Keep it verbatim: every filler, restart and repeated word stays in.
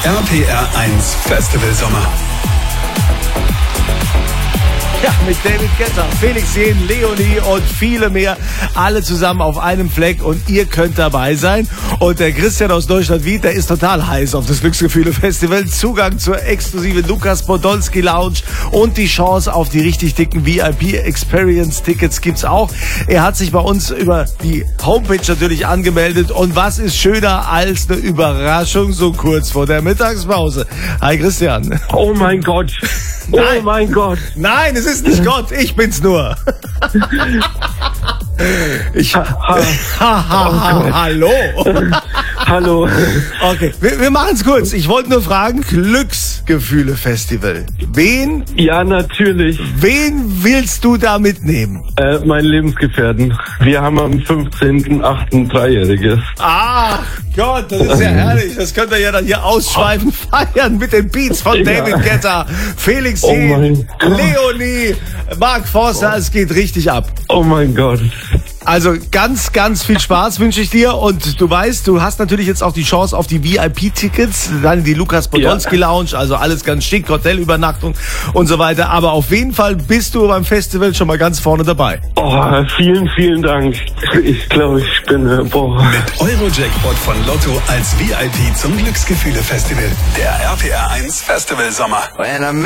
R P R eins Festival Sommer. Ja, mit David Guetta, Felix Jähn, Leonie und viele mehr. Alle zusammen auf einem Fleck und ihr könnt dabei sein. Und der Christian aus Neustadt-Wied, der ist total heiß auf das Glücksgefühle-Festival. Zugang zur exklusiven Lukas Podolski Lounge und die Chance auf die richtig dicken V I P-Experience-Tickets gibt's auch. Er hat sich bei uns über die Homepage natürlich angemeldet. Und was ist schöner als eine Überraschung so kurz vor der Mittagspause? Hi Christian. Oh mein Gott. Oh Nein. mein Gott. Nein, es ist nicht Gott, ich bin's nur. Ich, ha, ha, ha, ha, hallo. Hallo. Okay, wir, wir machen es kurz. Ich wollte nur fragen, Glücksgefühle-Festival. Wen, Ja, natürlich. wen willst du da mitnehmen? Äh, mein Lebensgefährten. Wir haben am fünfzehnten achten Dreijähriges. Ach Gott, das ist ja herrlich. Das könnt ihr ja dann hier ausschweifen, feiern mit den Beats von Ja. David Guetta, Felix Oh Jähn, mein Gott. Leonie, Mark Forster. Es geht richtig ab. Oh mein Gott. Also ganz, ganz viel Spaß wünsche ich dir. Und du weißt, du hast natürlich jetzt auch die Chance auf die V I P-Tickets, dann die Lukas Podolski Lounge, also alles ganz schick, Hotelübernachtung und so weiter. Aber auf jeden Fall bist du beim Festival schon mal ganz vorne dabei. Oh, vielen, vielen Dank. Ich glaube, ich bin, äh, boah. Mit Euro-Jackpot von Lotto als V I P zum Glücksgefühle-Festival. Der R P R eins Festival Sommer.